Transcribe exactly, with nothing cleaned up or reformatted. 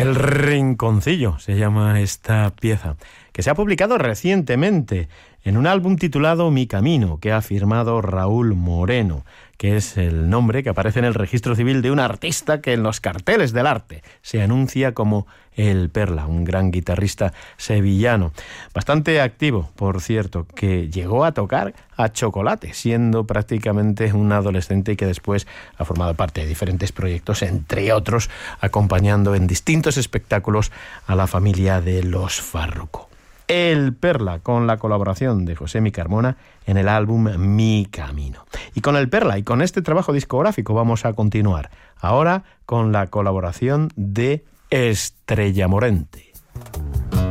El Rinconcillo se llama esta pieza, que se ha publicado recientemente en un álbum titulado Mi Camino, que ha firmado Raúl Moreno, que es el nombre que aparece en el registro civil de un artista que en los carteles del arte se anuncia como El Perla, un gran guitarrista sevillano, bastante activo, por cierto, que llegó a tocar a Chocolate, siendo prácticamente un adolescente y que después ha formado parte de diferentes proyectos, entre otros, acompañando en distintos espectáculos a la familia de los Farruko. El Perla, con la colaboración de José Mi Carmona en el álbum Mi Camino. Y con El Perla y con este trabajo discográfico vamos a continuar, ahora con la colaboración de Estrella Morente.